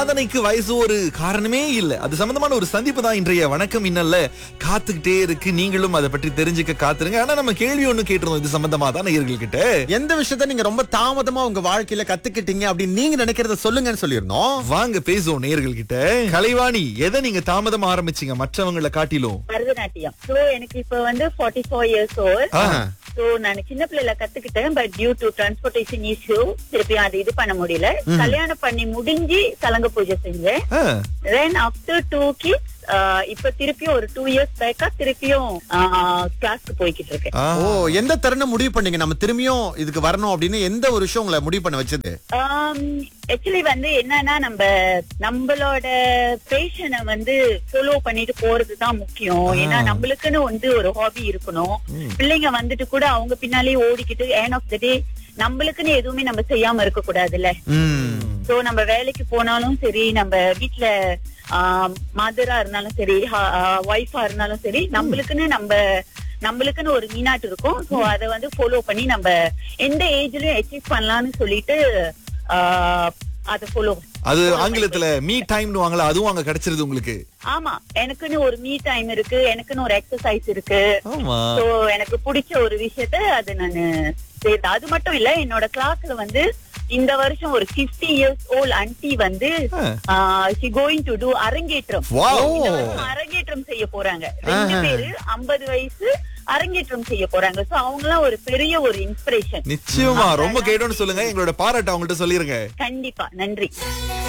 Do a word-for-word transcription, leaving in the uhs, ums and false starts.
சாதனைக்கு வயசு ஒரு காரணமே இல்ல. அது சம்பந்தமான ஒரு சந்திப்பு தான் இன்றைய வணக்கம் இன்னல்ல காத்துக்கிட்டே இருக்கு. நீங்களும் அதை பற்றி தெரிஞ்சுக்க காத்துருங்க. ஆனா நம்ம கேள்வி ஒண்ணு கேட்டிருந்தோம் இது சம்பந்தமா தான் நேயர்கள் கிட்ட. எந்த விஷயத்த நீங்க ரொம்ப தாமதமா உங்க வாழ்க்கையில கத்துக்கிட்டீங்க அப்படின்னு நீங்க நினைக்கிறத சொல்லுங்கன்னு சொல்லியிருந்தோம். வாங்க பேசுவோம் நேயர்கள் கிட்ட. கலைவாணி, எதை நீங்க தாமதமா ஆரம்பிச்சீங்க மற்றவங்களை காட்டிலும்? பரதநாட்டியம். சோ எனக்கு இப்ப வந்து forty four years old. So நான் சின்ன பிள்ளைல கத்துக்கிட்டேன். But due to transportation issue திருப்பி அது இது பண்ண முடியல. கல்யாணம் பண்ணி முடிஞ்சு சலங்க பூஜை செஞ்சேன். தென் ஆஃப்டர் டூ கிட்ஸ் இப்ப திருப்பியும் ஒரு டூ இயர்ஸ் பேக்கா திருப்பியும் கிளாஸ்க்கு போய்கிட்டு இருக்கேன். ஓ, எந்த தருணம் முடிவு பண்ணீங்க நம்ம திரும்பியும் இதுக்கு வரணும் அப்படின்னு? எந்த ஒரு விஷயம் உங்களை முடிவு பண்ண வச்சது? ஆக்சுவலி வந்து என்னன்னா நம்ம நம்மளோட பேஷனை வந்து ஃபாலோ பண்ணிட்டு போறதுதான் முக்கியம். ஏன்னா நம்மளுக்குன்னு வந்து ஒரு ஹாபி இருக்கணும். பிள்ளைங்க வந்துட்டு கூட அவங்க பின்னாலே ஓடிக்கிட்டு எண்ட் ஆஃப் த டே நம்மளுக்குன்னு எதுவுமே நம்ம செய்யாம இருக்க கூடாதுல்ல. சோ நம்ம வேலைக்கு போனாலும் சரி, நம்ம வீட்டுல மதரா இருந்தாலும் சரி, ஒய்ஃபா இருந்தாலும் சரி, நம்மளுக்குன்னு நம்ம நம்மளுக்குன்னு ஒரு மீனாட்டு இருக்கும். சோ அதை வந்து ஃபாலோ பண்ணி நம்ம எந்த ஏஜ்லயும் அச்சீவ் பண்ணலாம்னு சொல்லிட்டு அதை ஃபாலோ. அது ஆங்கிலத்துல மீ டைம்னு வாங்கல, அதுவும் அங்க கிடைச்சிருது உங்களுக்கு? ஆமா, எனக்குன்னு ஒரு மீ டைம் இருக்கு, எனக்குன்னு ஒரு எக்ஸசைஸ் இருக்கு. சோ எனக்கு பிடிச்ச ஒரு விஷயத்த அது நானு செய்யறது. அது மட்டும் இல்ல, என்னோட கிளாஸ்ல வந்து இந்த வருஷம் ஒரு பிப்டி இயர்ஸ் ஓல்ட் ஆன்டி வந்து she going to do அரங்கேற்றம். அரங்கேற்றம் செய்ய போறாங்க. ரெண்டு பேரு ஐம்பது வயசு அரங்கேற்றம் செய்ய போறாங்க. சோ அவங்க எல்லாம் ஒரு பெரிய ஒரு இன்ஸ்பிரேஷன். நிச்சயமா ரொம்ப கேட்டோன்னு சொல்லுங்க. எங்களோட பாராட்டு அவங்கள்ட்ட சொல்லிருங்க. கண்டிப்பா, நன்றி.